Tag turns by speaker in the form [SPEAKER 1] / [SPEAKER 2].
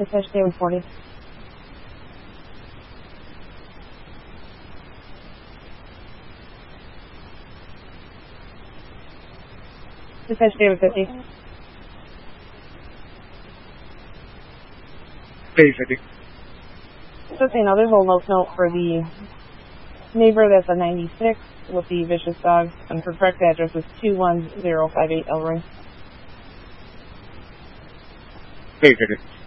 [SPEAKER 1] Essentially reported. Essentially 50.
[SPEAKER 2] Hey, City.
[SPEAKER 1] Just another little note for the neighbor that's a 96 with the vicious dog, and her correct address is 21058 Elroy.
[SPEAKER 2] Hey, City.